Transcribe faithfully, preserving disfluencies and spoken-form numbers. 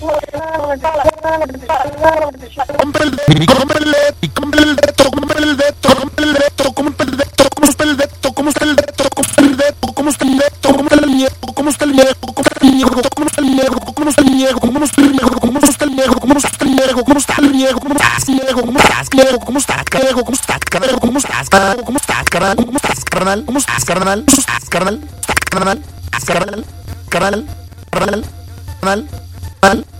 Compra el dedo, compra el dedo, compra el dedo, compra el dedo, compra el dedo, compra el dedo, cómo está el dedo, cómo está el dedo, compra el dedo, cómo está el dedo, cómo está el viejo, cómo está el viejo, cómo está el viejo, cómo está el viejo, cómo está el viejo, cómo está el viejo, cómo está el viejo, cómo está el viejo, cómo está el viejo, cómo estás viejo, cómo estás viejo, cómo estás viejo, cómo estás carajo, cómo estás carajo, cómo estás carnal, cómo estás carnal, cómo estás carnal, cómo estás carnal, carnal, carnal, carnal, carnal, carnal, carnal.